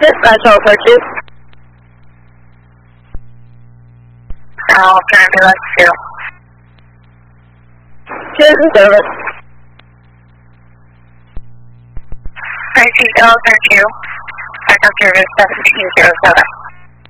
Dispatch all searches. I'll turn to us too. Cheers and service. ICL 32. Backup service 1707.